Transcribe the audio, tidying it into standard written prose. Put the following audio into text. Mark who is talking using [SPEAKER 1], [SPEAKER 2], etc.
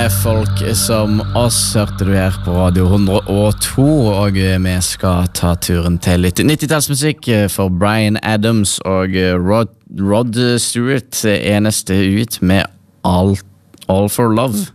[SPEAKER 1] folk som oss hørte du her på Radio 102, og vi skal ta turen til litt 90-tallsmusikk for Bryan Adams og Rod Stewart, eneste ut med All for Love.